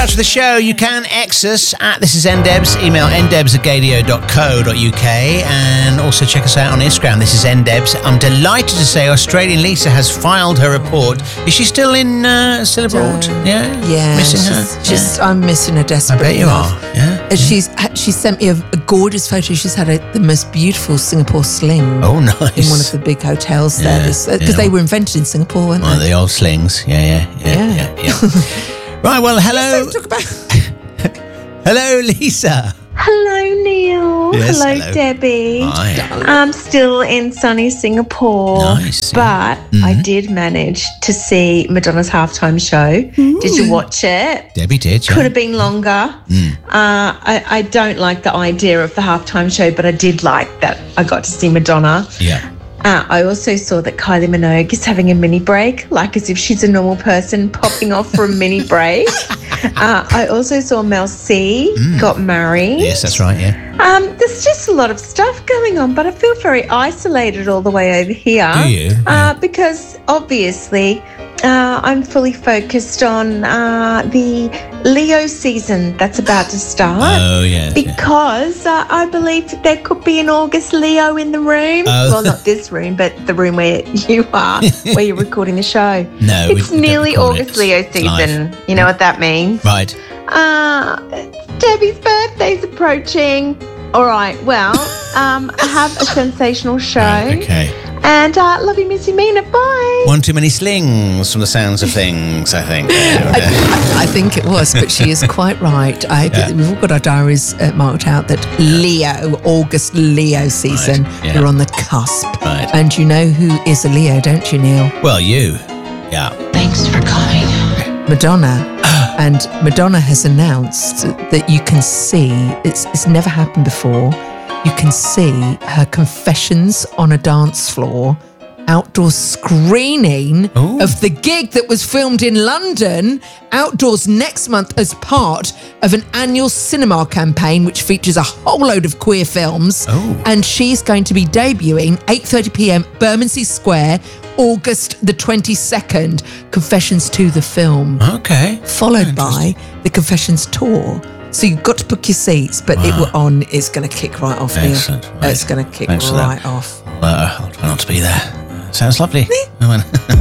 After the show, you can X us at This Is NDebs. Email ndebs@gadio.co.uk and also check us out on Instagram. This is NDebs. I'm delighted to say Australian Lisa has filed her report. Is she still still abroad? Yeah. Missing her? I'm missing her desperately. I bet you are. Yeah. She sent me a gorgeous photo. She's had the most beautiful Singapore sling. Oh, nice. In one of the big hotels there. Because they were invented in Singapore, weren't they? The old slings. Yeah. Right, well, hello. Hello, Lisa. Hello, Neil. Yes, hello, hello. Debbie. Hi. I'm still in sunny Singapore. Nice. But I did manage to see Madonna's halftime show. Did you watch it? Debbie did, yeah. Could have been longer. I don't like the idea of the halftime show, but I did like that I got to see Madonna. Yeah. I also saw that Kylie Minogue is having a mini break, like as if she's a normal person popping off for a mini break. I also saw Mel C got married. Yes, that's right, yeah. There's just a lot of stuff going on, but I feel very isolated all the way over here. Do you? Because obviously I'm fully focused on the Leo season that's about to start. Oh, yeah. Because I believe that there could be an August Leo in the room. Oh. Well, not this room, but the room where you are, where you're recording the show. No, it's we don't nearly record August it. Leo It's season. live. You know what that means? Right. Debbie's birthday's approaching. All right, well, I have a sensational show. Right, okay. And love you, Missy Mina. Bye. One too many slings from the sounds of things, I think. I think it was, but she is quite right. We've all got our diaries marked out that August Leo season, we're on the cusp. Right. And you know who is a Leo, don't you, Neil? Well, you. Yeah. Thanks for coming. Madonna. And Madonna has announced that you can see, it's never happened before, you can see her confessions on a dance floor, outdoor screening of the gig that was filmed in London, outdoors next month as part of an annual cinema campaign which features a whole load of queer films. And she's going to be debuting 8:30 p.m. Bermondsey Square, August the 22nd, Confessions to the film. Okay. Followed by the Confessions tour. So you've got to book your seats, but it's going to kick right off. Excellent. Right. It's going to kick right off. I'll try not to be there. Sounds lovely.